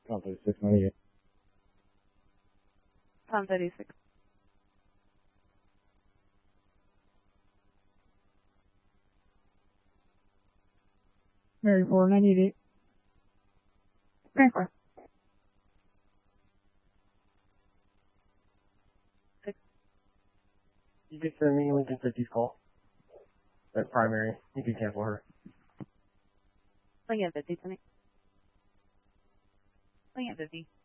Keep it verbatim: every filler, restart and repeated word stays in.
Tom thirty-six ninety-eight. Tom thirty-six. Mary four ninety-eight. Mary four. Six. You can send me Lincoln fifty's call. That primary. You can cancel her. Lincoln fifty to me. Lincoln fifty.